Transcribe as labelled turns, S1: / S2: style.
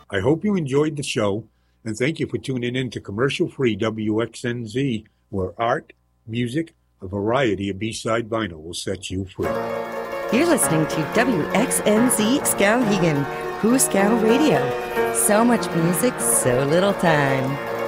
S1: I hope you enjoyed the show, and thank you for tuning in to commercial-free WXNZ, where art, music, a variety of B-side vinyl will set you free.
S2: You're listening to WXNZ Skowhegan, Who Skow Radio. So much music, so little time.